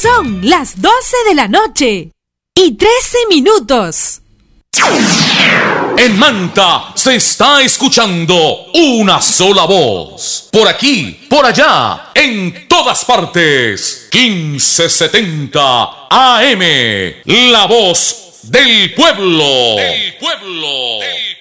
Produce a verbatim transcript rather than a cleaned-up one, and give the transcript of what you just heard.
Son las doce de la noche y trece minutos. En Manta se está escuchando una sola voz. Por aquí, por allá, en todas partes. quince setenta A M. La voz del pueblo. Del pueblo.